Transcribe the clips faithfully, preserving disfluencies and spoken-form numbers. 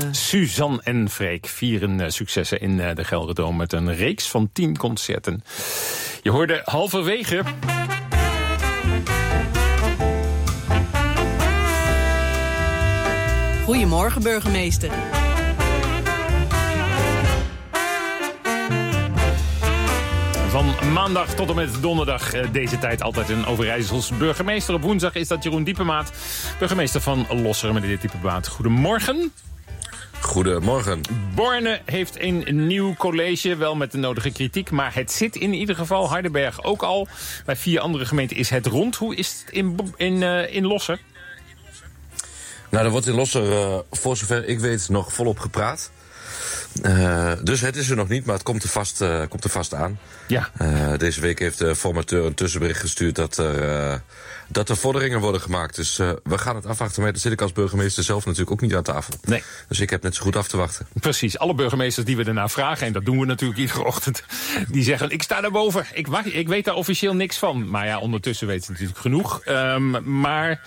Suzanne en Freek vieren uh, successen in uh, de Gelredome met een reeks van tien concerten. Je hoorde halverwege... Goedemorgen, burgemeester. Van maandag tot en met donderdag deze tijd altijd een Overijssels burgemeester. Op woensdag is dat Jeroen Diepemaat, burgemeester van Losser. Meneer Diepemaat, goedemorgen. Goedemorgen. Borne heeft een nieuw college, wel met de nodige kritiek, maar het zit in ieder geval. Hardenberg ook al. Bij vier andere gemeenten is het rond. Hoe is het in, in, uh, in Losser? Nou, er wordt in Losser, uh, voor zover ik weet, nog volop gepraat. Uh, dus het is er nog niet, maar het komt er vast, uh, komt er vast aan. Ja. Uh, deze week heeft de formateur een tussenbericht gestuurd dat er, uh, dat er vorderingen worden gemaakt. Dus uh, we gaan het afwachten. Maar daar zit ik als burgemeester zelf natuurlijk ook niet aan tafel. Nee. Dus ik heb net zo goed af te wachten. Precies. Alle burgemeesters die we ernaar vragen, en dat doen we natuurlijk iedere ochtend, die zeggen, ik sta daarboven. Ik, ik weet daar officieel niks van. Maar ja, ondertussen weten ze natuurlijk genoeg. Um, maar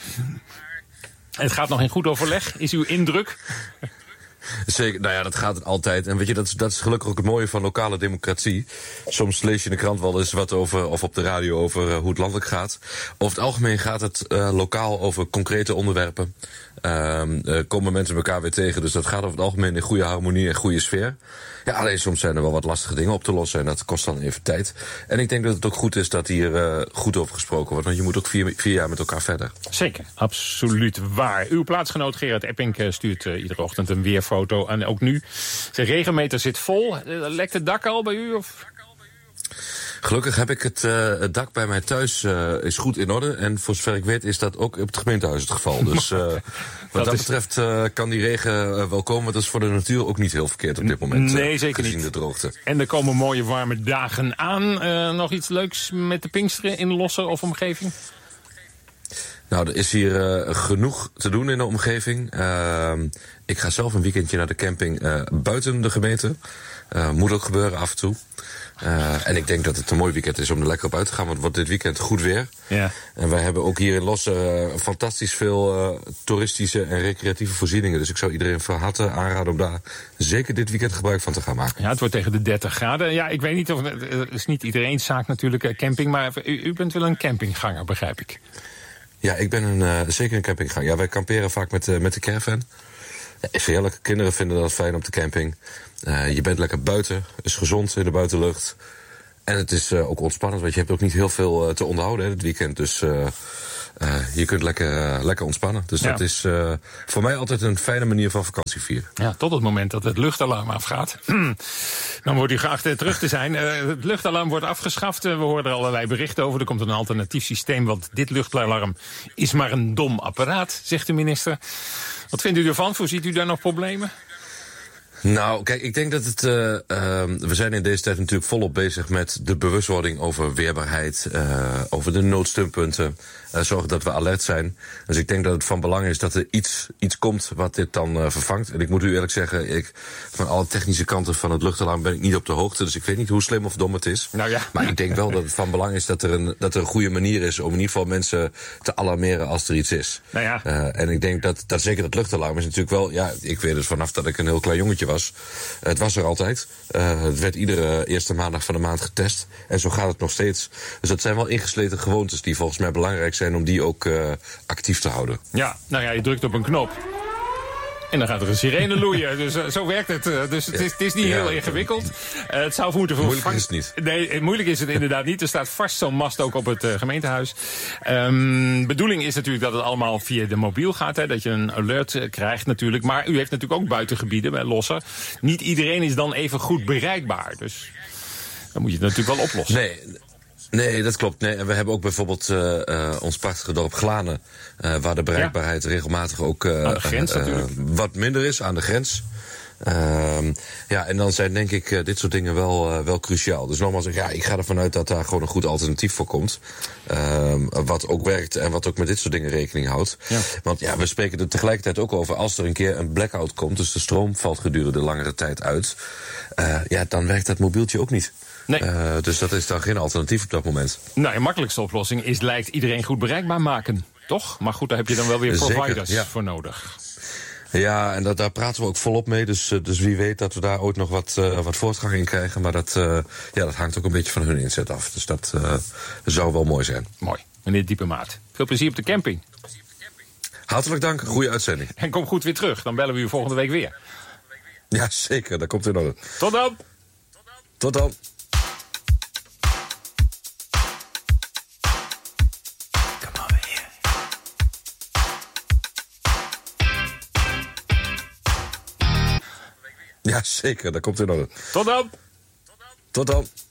het gaat nog in goed overleg. Is uw indruk? Zeker, nou ja, dat gaat het altijd. En weet je, dat is, dat is gelukkig ook het mooie van lokale democratie. Soms lees je in de krant wel eens wat over, of op de radio over uh, hoe het landelijk gaat. Over het algemeen gaat het uh, lokaal over concrete onderwerpen. Uh, uh, komen mensen elkaar weer tegen. Dus dat gaat over het algemeen in goede harmonie en goede sfeer. Ja, alleen soms zijn er wel wat lastige dingen op te lossen. En dat kost dan even tijd. En ik denk dat het ook goed is dat hier uh, goed over gesproken wordt. Want je moet ook vier, vier jaar met elkaar verder. Zeker, absoluut waar. Uw plaatsgenoot Gerard Epping stuurt uh, iedere ochtend een weerfoto. En ook nu, zijn regenmeter zit vol. Uh, lekt het dak al bij u? Of? Gelukkig heb ik het, uh, het dak bij mij thuis uh, is goed in orde. En voor zover ik weet is dat ook op het gemeentehuis het geval. Dus uh, wat dat, dat betreft uh, kan die regen uh, wel komen. Want dat is voor de natuur ook niet heel verkeerd op dit moment. Nee, uh, zeker gezien niet. de droogte. En er komen mooie warme dagen aan. Uh, nog iets leuks met de Pinksteren in Losser of omgeving? Nou, er is hier uh, genoeg te doen in de omgeving. Uh, ik ga zelf een weekendje naar de camping uh, buiten de gemeente. Uh, moet ook gebeuren af en toe. Uh, en ik denk dat het een mooi weekend is om er lekker op uit te gaan. Want het wordt dit weekend goed weer. Ja. En wij hebben ook hier in Losser uh, fantastisch veel uh, toeristische en recreatieve voorzieningen. Dus ik zou iedereen van harte aanraden om daar zeker dit weekend gebruik van te gaan maken. Ja, het wordt tegen de dertig graden. Ja, ik weet niet of het is niet iedereen's zaak natuurlijk, camping. Maar u, u bent wel een campingganger, begrijp ik. Ja, ik ben een, uh, zeker een campingganger. Ja, wij kamperen vaak met, uh, met de caravan. Ja, is heerlijk. Kinderen vinden dat fijn op de camping. Uh, je bent lekker buiten, is gezond in de buitenlucht. En het is uh, ook ontspannend, want je hebt ook niet heel veel uh, te onderhouden hè, dit weekend. Dus uh, uh, je kunt lekker, uh, lekker ontspannen. Dus ja. dat is uh, voor mij altijd een fijne manier van vakantie vieren. Ja, tot het moment dat het luchtalarm afgaat. Dan wordt u geacht uh, terug te zijn. Uh, het luchtalarm wordt afgeschaft. Uh, we horen er allerlei berichten over. Er komt een alternatief systeem, want dit luchtalarm is maar een dom apparaat, zegt de minister. Wat vindt u ervan? Voorziet u daar nog problemen? Nou, kijk, ik denk dat het... Uh, uh, we zijn in deze tijd natuurlijk volop bezig met de bewustwording over weerbaarheid, uh, over de noodsteunpunten, uh, zorgen dat we alert zijn. Dus ik denk dat het van belang is dat er iets, iets komt wat dit dan uh, vervangt. En ik moet u eerlijk zeggen, ik, van alle technische kanten van het luchtalarm ben ik niet op de hoogte. Dus ik weet niet hoe slim of dom het is. Nou ja. Maar ik denk wel dat het van belang is dat er, een, dat er een goede manier is om in ieder geval mensen te alarmeren als er iets is. Nou ja. Uh, en ik denk dat, dat zeker dat luchtalarm is natuurlijk wel... Ja, ik weet het vanaf dat ik een heel klein jongetje was. Het was er altijd. Uh, het werd iedere eerste maandag van de maand getest. En zo gaat het nog steeds. Dus dat zijn wel ingesleten gewoontes die volgens mij belangrijk zijn om die ook uh, actief te houden. Ja, nou ja, je drukt op een knop. En dan gaat er een sirene loeien. Dus uh, zo werkt het. Uh, dus het is, het is niet ja, heel ingewikkeld. Uh, het zou moeten voor moeilijk is het niet. Nee, moeilijk is het inderdaad niet. Er staat vast zo'n mast ook op het uh, gemeentehuis. Um, bedoeling is natuurlijk dat het allemaal via de mobiel gaat. Hè, dat je een alert uh, krijgt natuurlijk. Maar u heeft natuurlijk ook buitengebieden bij Losser. Niet iedereen is dan even goed bereikbaar. Dus dan moet je het natuurlijk wel oplossen. Nee. Nee, dat klopt. Nee, en we hebben ook bijvoorbeeld uh, uh, ons prachtige dorp Glanen, uh, waar de bereikbaarheid ja. regelmatig ook uh, aan de grens, uh, uh, wat minder is, aan de grens. Uh, ja, en dan zijn denk ik uh, dit soort dingen wel, uh, wel cruciaal. Dus nogmaals, ja, ik ga ervan uit dat daar gewoon een goed alternatief voor komt. Uh, wat ook werkt en wat ook met dit soort dingen rekening houdt. Ja. Want ja, we spreken er tegelijkertijd ook over, als er een keer een blackout komt, dus de stroom valt gedurende langere tijd uit, uh, ja, dan werkt dat mobieltje ook niet. Nee. Uh, dus dat is dan geen alternatief op dat moment. Nou, de makkelijkste oplossing is, lijkt iedereen goed bereikbaar maken, toch? Maar goed, daar heb je dan wel weer providers Zeker, ja. voor nodig. Ja, en dat, daar praten we ook volop mee. Dus, dus wie weet dat we daar ooit nog wat, uh, wat voortgang in krijgen. Maar dat, uh, ja, dat hangt ook een beetje van hun inzet af. Dus dat uh, zou wel mooi zijn. Mooi. Meneer Diepemaat. Veel plezier op de camping. Hartelijk dank. Goede uitzending. En kom goed weer terug. Dan bellen we u volgende week weer. Ja, zeker. Dat komt in orde. Tot dan. Tot dan. Ja, zeker. Dat komt in orde. Tot dan. Tot dan.